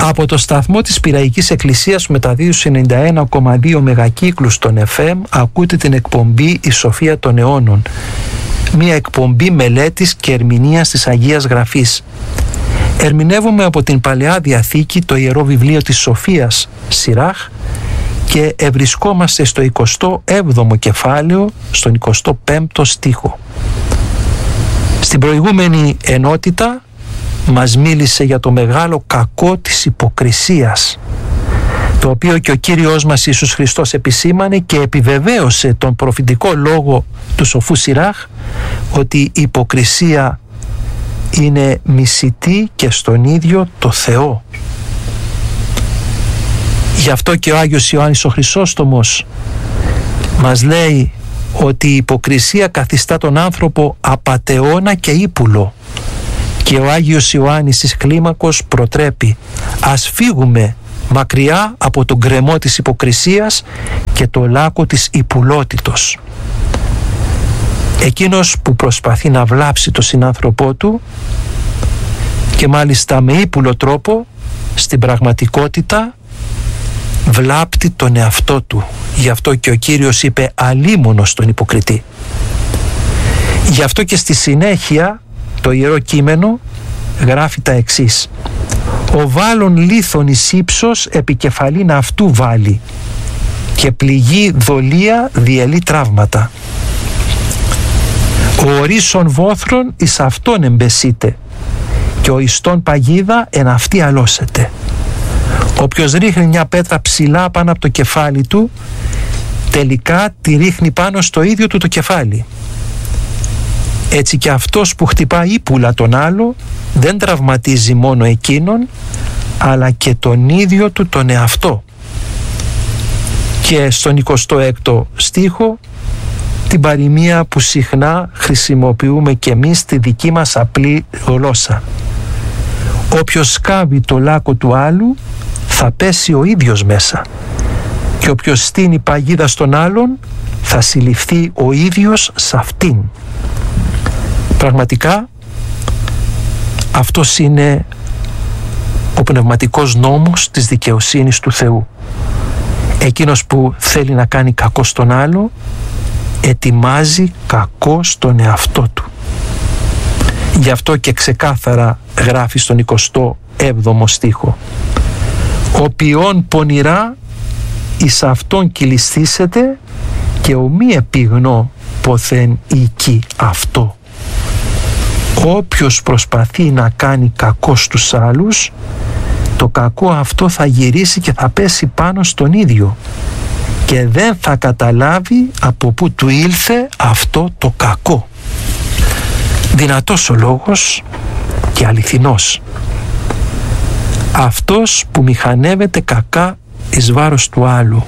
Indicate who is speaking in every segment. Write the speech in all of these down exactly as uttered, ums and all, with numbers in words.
Speaker 1: Από το σταθμό της Πειραϊκής Εκκλησίας που μεταδίδει στους ενενήντα ένα κόμμα δύο μεγακύκλους των εφ εμ ακούτε την εκπομπή «Η Σοφία των Αιώνων», μια εκπομπή μελέτης και ερμηνείας της Αγίας Γραφής. Ερμηνεύουμε από την Παλαιά Διαθήκη το Ιερό Βιβλίο της Σοφίας Σιράχ και ευρισκόμαστε στο εικοστό έβδομο κεφάλαιο, στον εικοστό πέμπτο στίχο. Στην προηγούμενη ενότητα μας μίλησε για το μεγάλο κακό της υποκρισίας, το οποίο και ο Κύριος μας Ιησούς Χριστός επισήμανε και επιβεβαίωσε τον προφητικό λόγο του σοφού Σιράχ, ότι η υποκρισία είναι μισητή και στον ίδιο το Θεό. Γι' αυτό και ο Άγιος Ιωάννης ο Χρυσόστομος μας λέει ότι η υποκρισία καθιστά τον άνθρωπο απατεώνα και ύπουλο, και ο Άγιος Ιωάννης της Κλίμακος προτρέπει: ας φύγουμε μακριά από τον γκρεμό της υποκρισίας και το λάκκο της υπουλότητος. Εκείνος που προσπαθεί να βλάψει τον συνάνθρωπό του, και μάλιστα με ύπουλο τρόπο, στην πραγματικότητα βλάπτει τον εαυτό του. Γι' αυτό και ο Κύριος είπε αλίμονος τον υποκριτή. Γι' αυτό και στη συνέχεια το Ιερό Κείμενο γράφει τα εξής: «Ο βάλων λίθον εις ύψος επικεφαλήν αυτού βάλει, και πληγή δολία διελεί τραύματα. Ο ορίσον βόθρων εις αυτόν εμπεσείται, και ο ιστόν παγίδα εν αυτή αλώσεται». Όποιος ρίχνει μια πέτρα ψηλά πάνω από το κεφάλι του, τελικά τη ρίχνει πάνω στο ίδιο του το κεφάλι. Έτσι και αυτός που χτυπά ύπουλα τον άλλο δεν τραυματίζει μόνο εκείνον, αλλά και τον ίδιο του τον εαυτό. Και στον εικοστό έκτο στίχο, την παροιμία που συχνά χρησιμοποιούμε και εμείς στη δική μας απλή γλώσσα: όποιος σκάβει το λάκκο του άλλου θα πέσει ο ίδιος μέσα, και όποιος στείνει παγίδα στον άλλον θα συλληφθεί ο ίδιος σε αυτήν. Πραγματικά αυτός είναι ο πνευματικός νόμος της δικαιοσύνης του Θεού. Εκείνος που θέλει να κάνει κακό στον άλλο ετοιμάζει κακό στον εαυτό του. Γι' αυτό και ξεκάθαρα γράφει στον εικοστό έβδομο στίχο: «Ο ποιόν πονηρά εις αυτόν κυλιστήσεται, και ο μη επιγνώ ποθεν οίκει αυτό». Όποιος προσπαθεί να κάνει κακό στους άλλους, το κακό αυτό θα γυρίσει και θα πέσει πάνω στον ίδιο, και δεν θα καταλάβει από πού του ήλθε αυτό το κακό. Δυνατός ο λόγος και αληθινός. Αυτός που μηχανεύεται κακά εις βάρος του άλλου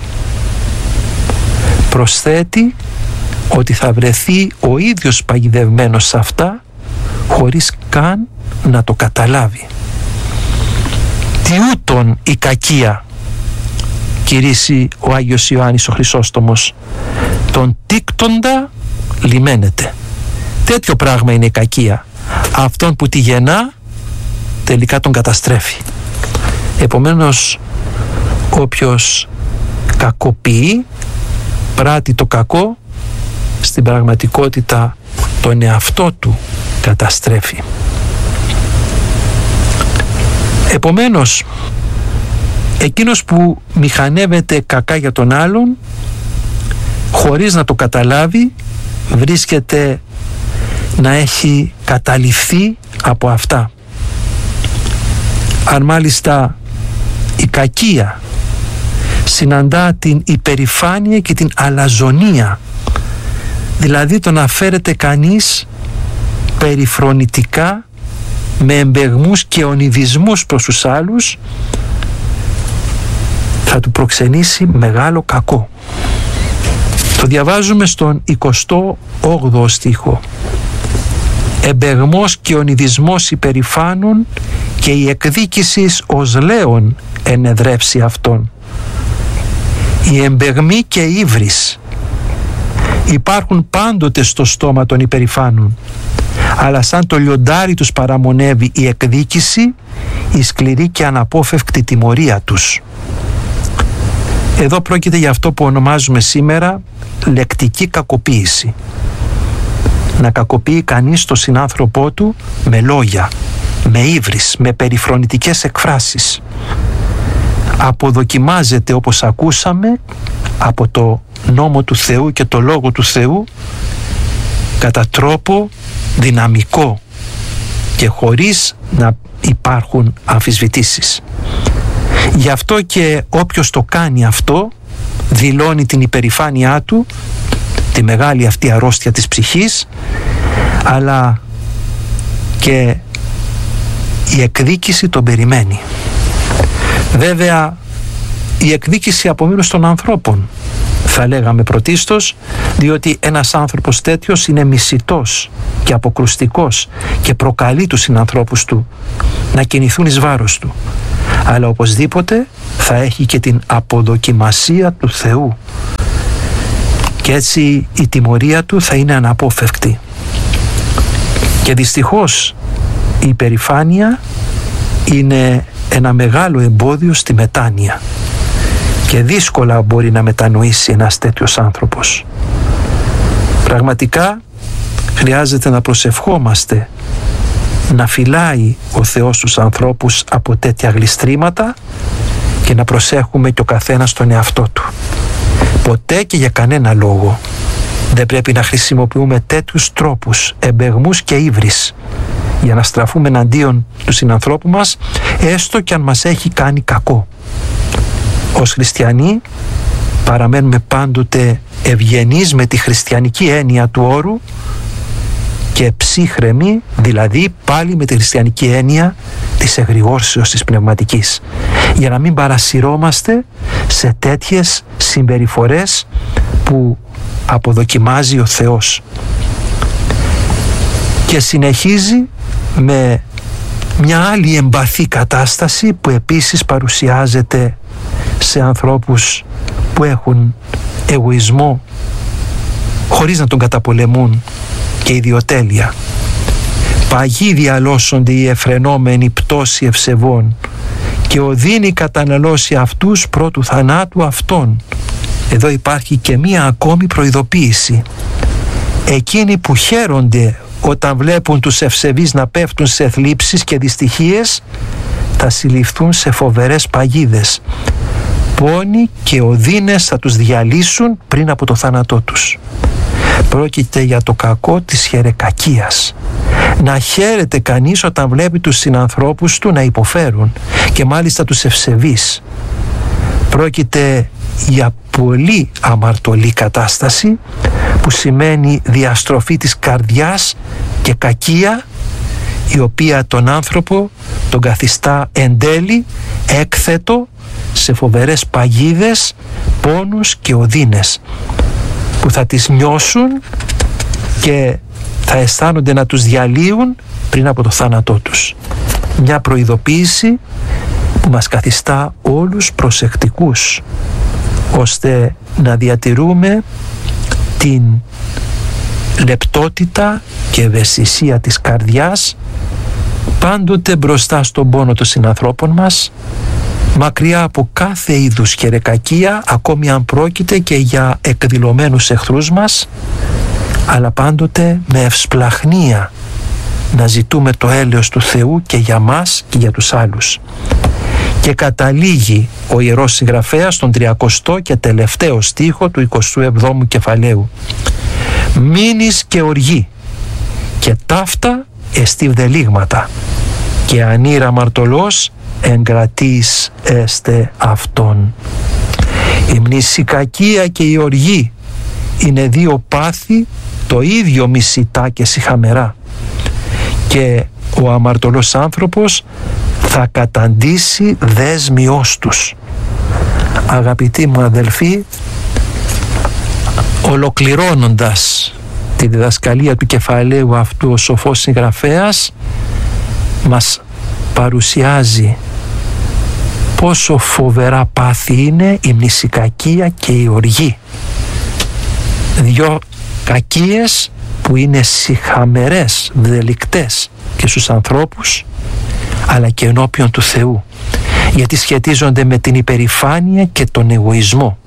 Speaker 1: προσθέτει ότι θα βρεθεί ο ίδιος παγιδευμένος σε αυτά, χωρίς καν να το καταλάβει. Τι ούτων η κακία, κηρύσσει ο Άγιος Ιωάννης ο Χρυσόστομος, τον τίκτοντα λιμένεται. Τέτοιο πράγμα είναι η κακία. Αυτόν που τη γεννά τελικά τον καταστρέφει. Επομένως, όποιος κακοποιεί, πράττει το κακό, στην πραγματικότητα τον εαυτό του καταστρέφει. Επομένως, εκείνος που μηχανεύεται κακά για τον άλλον, χωρίς να το καταλάβει, βρίσκεται να έχει καταληφθεί από αυτά. Αν μάλιστα η κακία συναντά την υπερηφάνεια και την αλαζονία, δηλαδή το να φέρεται κανείς περιφρονητικά με εμπεγμούς και ονειδισμούς προς τους άλλους, θα του προξενήσει μεγάλο κακό. Το διαβάζουμε στον εικοστό όγδοο στίχο: «Εμπεγμός και ονειδισμός υπερηφάνων, και η εκδίκησης ως λέον ενεδρεύσει αυτόν». Η εμπεγμή και η ύβρις υπάρχουν πάντοτε στο στόμα των υπερηφάνων, αλλά σαν το λιοντάρι τους παραμονεύει η εκδίκηση, η σκληρή και αναπόφευκτη τιμωρία τους. Εδώ πρόκειται για αυτό που ονομάζουμε σήμερα λεκτική κακοποίηση. Να κακοποιεί κανείς τον συνάνθρωπό του με λόγια, με ύβρις, με περιφρονητικές εκφράσεις. Αποδοκιμάζεται, όπως ακούσαμε, από το νόμο του Θεού και το λόγο του Θεού κατά τρόπο δυναμικό και χωρίς να υπάρχουν αμφισβητήσεις. Γι' αυτό και όποιος το κάνει αυτό δηλώνει την υπερηφάνειά του, τη μεγάλη αυτή αρρώστια της ψυχής, αλλά και η εκδίκηση τον περιμένει. Βέβαια, η εκδίκηση από μέρους των ανθρώπων, θα λέγαμε πρωτίστως, διότι ένας άνθρωπος τέτοιος είναι μισητός και αποκρουστικός και προκαλεί τους συνανθρώπους του να κινηθούν εις βάρος του. Αλλά οπωσδήποτε θα έχει και την αποδοκιμασία του Θεού και έτσι η τιμωρία του θα είναι αναπόφευκτη. Και δυστυχώς η υπερηφάνεια είναι ένα μεγάλο εμπόδιο στη μετάνοια και δύσκολα μπορεί να μετανοήσει ένας τέτοιος άνθρωπος. Πραγματικά χρειάζεται να προσευχόμαστε να φυλάει ο Θεός τους ανθρώπους από τέτοια γλιστρήματα και να προσέχουμε και ο καθένας τον εαυτό του. Ποτέ και για κανένα λόγο δεν πρέπει να χρησιμοποιούμε τέτοιους τρόπους, εμπεγμούς και ύβρις για να στραφούμε εναντίον του συνανθρώπου μας, έστω και αν μας έχει κάνει κακό. Ως χριστιανοί παραμένουμε πάντοτε ευγενείς με τη χριστιανική έννοια του όρου και ψύχρεμοι, δηλαδή πάλι με τη χριστιανική έννοια της εγρηγόρσεως της πνευματικής, για να μην παρασυρώμαστε σε τέτοιες συμπεριφορές που αποδοκιμάζει ο Θεός. Και συνεχίζει με μια άλλη εμπαθή κατάσταση που επίσης παρουσιάζεται σε ανθρώπους που έχουν εγωισμό χωρίς να τον καταπολεμούν και ιδιοτέλεια. Παγί διαλώσονται οι εφρενόμενοι πτώση ευσεβών και οδύνη καταναλώσει αυτούς πρώτου θανάτου αυτών. Εδώ υπάρχει και μία ακόμη προειδοποίηση. Εκείνοι που χαίρονται όταν βλέπουν τους ευσεβείς να πέφτουν σε θλίψεις και δυστυχίες θα συλληφθούν σε φοβερές παγίδες. Πόνοι και οδύνες θα τους διαλύσουν πριν από το θάνατό τους. Πρόκειται για το κακό της χερεκακίας. Να χαίρεται κανείς όταν βλέπει τους συνανθρώπους του να υποφέρουν και μάλιστα τους ευσεβείς. Πρόκειται για πολύ αμαρτωλή κατάσταση που σημαίνει διαστροφή της καρδιάς και κακία, η οποία τον άνθρωπο τον καθιστά εν τέλει έκθετο σε φοβερές παγίδες, πόνους και οδύνες που θα τις νιώσουν και θα αισθάνονται να τους διαλύουν πριν από το θάνατό τους. Μια προειδοποίηση που μας καθιστά όλους προσεκτικούς, ώστε να διατηρούμε την λεπτότητα και ευαισθησία της καρδιάς πάντοτε μπροστά στον πόνο των συνανθρώπων μας, μακριά από κάθε είδους χερεκακία, ακόμη αν πρόκειται και για εκδηλωμένους εχθρούς μας, αλλά πάντοτε με ευσπλαχνία να ζητούμε το έλεος του Θεού και για μας και για τους άλλους. Και καταλήγει ο Ιερός Συγγραφέας στον τριακοστό και τελευταίο στίχο του εικοστού εβδόμου κεφαλαίου. Μείνεις και οργή και ταύτα εστιβδελίγματα και ανήρα μαρτωλός εγκρατής έστε αυτόν. Η μνησικακία και η οργή είναι δύο πάθη το ίδιο μισητά και σιχαμερά και ο αμαρτωλός άνθρωπος θα καταντήσει δέσμιός τους. Αγαπητοί μου αδελφοί, ολοκληρώνοντας τη διδασκαλία του κεφαλαίου αυτού, ο σοφός συγγραφέας μας παρουσιάζει πόσο φοβερά πάθη είναι η μνησικακία και η οργή. Δυο κακίες που είναι σιχαμερές, δελικτές και στους ανθρώπους, αλλά και ενώπιον του Θεού, γιατί σχετίζονται με την υπερηφάνεια και τον εγωισμό.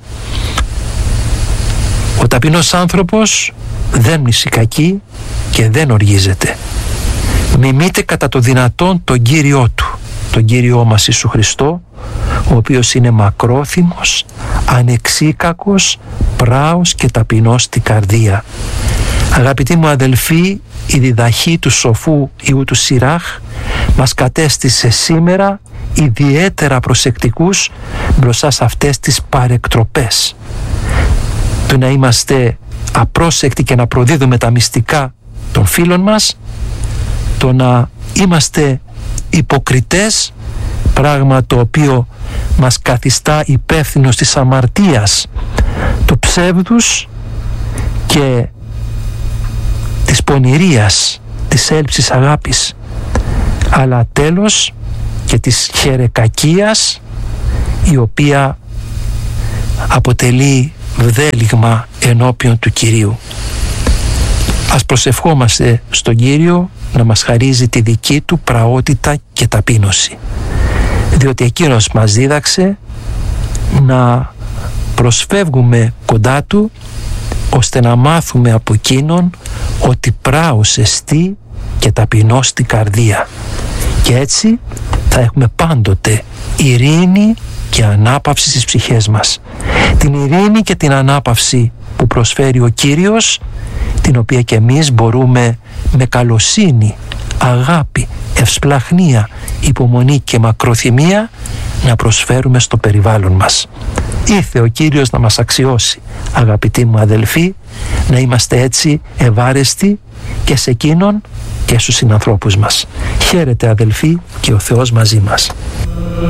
Speaker 1: Ο ταπεινός άνθρωπος δεν μνησικακεί και δεν οργίζεται. Μιμείται κατά το δυνατόν τον Κύριό του, τον Κύριό μας Ιησού Χριστό, ο οποίος είναι μακρόθυμος, ανεξίκακος, πράος και ταπεινός στην καρδία. Αγαπητοί μου αδελφοί, η διδαχή του σοφού Ιού του Σιράχ μας κατέστησε σήμερα ιδιαίτερα προσεκτικούς μπροστά σε αυτές τις παρεκτροπές. Το να είμαστε απρόσεκτοι και να προδίδουμε τα μυστικά των φίλων μας, το να είμαστε υποκριτές, πράγμα το οποίο μας καθιστά υπεύθυνος της αμαρτίας, του ψεύδους και της πονηρίας, της έλλειψης αγάπης, αλλά τέλος και της χερεκακίας, η οποία αποτελεί βδέλιγμα ενώπιον του Κυρίου. Ας προσευχόμαστε στον Κύριο να μας χαρίζει τη δική του πραότητα και ταπείνωση, διότι εκείνος μας δίδαξε να προσφεύγουμε κοντά του, ώστε να μάθουμε από εκείνον ότι πράος εστί και ταπεινός στην καρδία, και έτσι θα έχουμε πάντοτε ειρήνη και ανάπαυση στις ψυχές μας. Την ειρήνη και την ανάπαυση που προσφέρει ο Κύριος, την οποία και εμείς μπορούμε με καλοσύνη, αγάπη, ευσπλαχνία, υπομονή και μακροθυμία να προσφέρουμε στο περιβάλλον μας. Ήρθε ο Κύριος να μας αξιώσει, αγαπητοί μου αδελφοί, να είμαστε έτσι ευάρεστοι και σε εκείνον και στους συνανθρώπους μας. Χαίρετε αδελφοί, και ο Θεός μαζί μας.